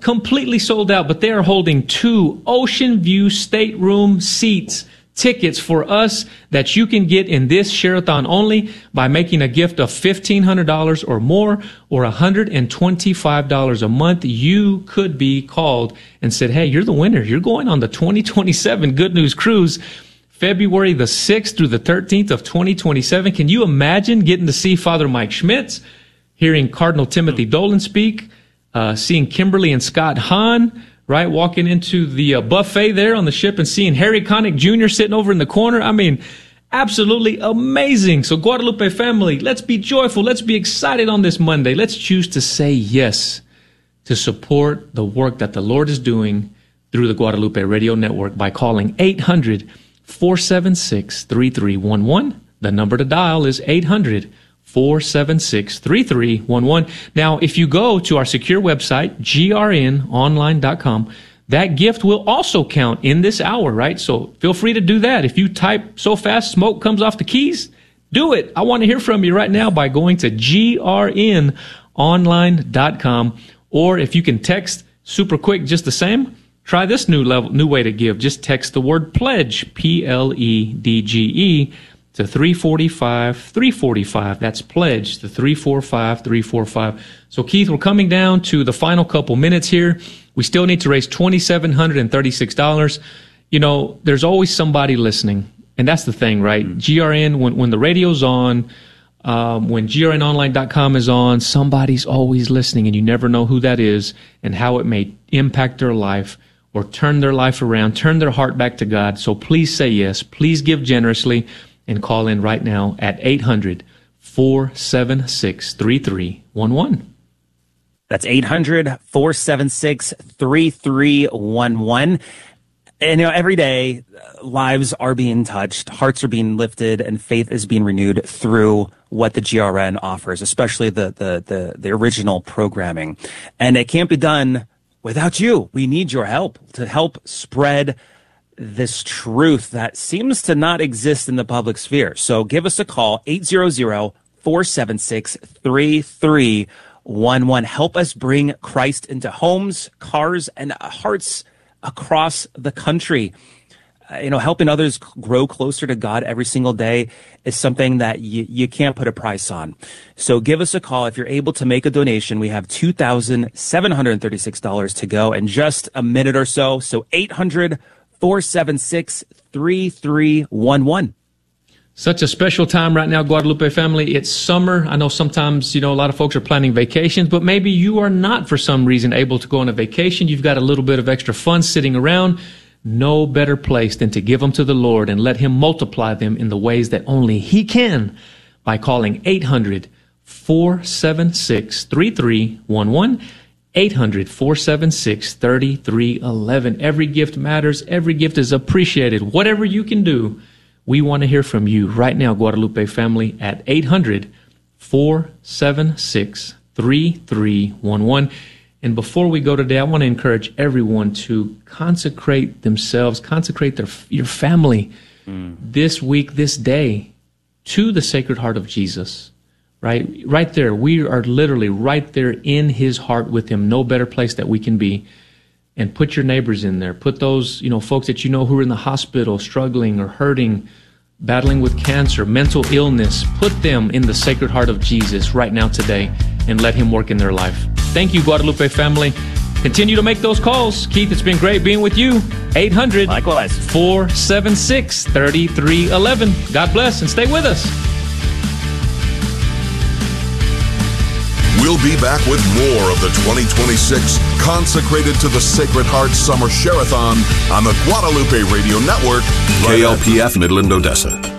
completely sold out, but they are holding 2 Ocean View stateroom seats, tickets for us that you can get in this Share-a-thon only by making a gift of $1,500 or more, or $125 a month. You could be called and said, hey, you're the winner. You're going on the 2027 Good News Cruise, February the 6th through the 13th of 2027. Can you imagine getting to see Father Mike Schmitz, hearing Cardinal Timothy Dolan speak, seeing Kimberly and Scott Hahn, right, walking into the buffet there on the ship and seeing Harry Connick Jr. sitting over in the corner? I mean, absolutely amazing. So Guadalupe family, let's be joyful. Let's be excited on this Monday. Let's choose to say yes to support the work that the Lord is doing through the Guadalupe Radio Network by calling 800-476-3311. The number to dial is 800-476-3311. Now, if you go to our secure website, grnonline.com, that gift will also count in this hour, right? So feel free to do that. If you type so fast smoke comes off the keys, do it. I want to hear from you right now by going to grnonline.com. Or if you can text super quick just the same, try this new way to give. Just text the word pledge, PLEDGE, to 345-345. That's pledge to 345-345. So Keith, we're coming down to the final couple minutes here. We still need to raise $2,736. You know, there's always somebody listening. And that's the thing, right? GRN, when the radio's on, when grnonline.com is on, somebody's always listening, and you never know who that is and how it may impact their life or turn their life around, turn their heart back to God. So please say yes. Please give generously and call in right now at 800-476-3311. That's 800-476-3311. And, you know, every day, lives are being touched, hearts are being lifted, and faith is being renewed through what the GRN offers, especially the original programming. And it can't be done without you. We need your help to help spread this truth that seems to not exist in the public sphere. So give us a call, 800-476-3311. Help us bring Christ into homes, cars, and hearts across the country. You know, helping others grow closer to God every single day is something that you can't put a price on. So give us a call. If you're able to make a donation, we have $2,736 to go in just a minute or so. So 800-476-3311. Such a special time right now, Guadalupe family. It's summer. I know sometimes, you know, a lot of folks are planning vacations, but maybe you are not for some reason able to go on a vacation. You've got a little bit of extra funds sitting around. No better place than to give them to the Lord and let Him multiply them in the ways that only He can by calling 800-476-3311. 800-476-3311. Every gift matters. Every gift is appreciated. Whatever you can do, we want to hear from you right now, Guadalupe family, at 800-476-3311. And before we go today, I want to encourage everyone to consecrate themselves, consecrate your family this week, this day, to the Sacred Heart of Jesus. Right there. We are literally right there in His heart with Him. No better place that we can be. And put your neighbors in there. Put those, folks that you know who are in the hospital, struggling or hurting, battling with cancer, mental illness. Put them in the Sacred Heart of Jesus right now today and let Him work in their life. Thank you, Guadalupe family. Continue to make those calls. Keith, it's been great being with you. 800-476-3311. God bless and stay with us. We'll be back with more of the 2026 Consecrated to the Sacred Heart Summer Share-a-thon on the Guadalupe Radio Network. KLPF Midland, Odessa.